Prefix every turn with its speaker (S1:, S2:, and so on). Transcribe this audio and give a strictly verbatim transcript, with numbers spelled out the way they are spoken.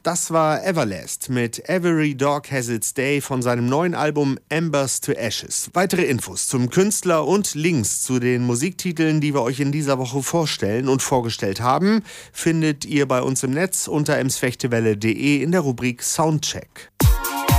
S1: Das war Everlast mit Every Dog Has Its Day von seinem neuen Album Embers to Ashes. Weitere Infos zum Künstler und Links zu den Musiktiteln, die wir euch in dieser Woche vorstellen und vorgestellt haben, findet ihr bei uns im Netz unter emsfechtewelle punkt de in der Rubrik Soundcheck.